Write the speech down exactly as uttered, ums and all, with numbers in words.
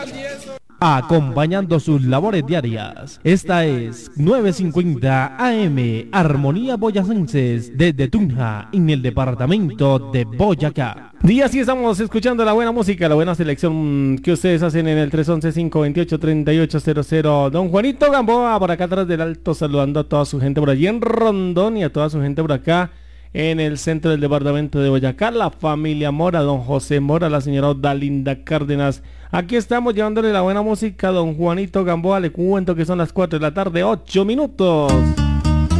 acompañando sus labores diarias. Esta es nueve cincuenta A M, Armonía Boyacenses, desde Tunja, en el departamento de Boyacá. Y así estamos escuchando la buena música, la buena selección que ustedes hacen en el tres once, cinco veintiocho, treinta y ocho cero cero. Don Juanito Gamboa, por acá atrás del alto, saludando a toda su gente por allí en Rondón y a toda su gente por acá en el centro del departamento de Boyacá, la familia Mora, don José Mora, la señora Odalinda Cárdenas. Aquí estamos llevándole la buena música a don Juanito Gamboa. Le cuento que son las cuatro de la tarde, ocho minutos.